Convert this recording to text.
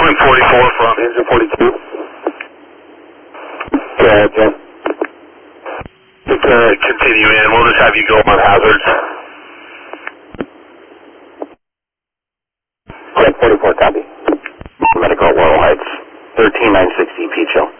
Point 44 from engine 42. Go ahead, Jim. Continue in. We'll just have you go on hazards. Point 44, copy. Medical at Laurel Heights, 13960 Peach Hill.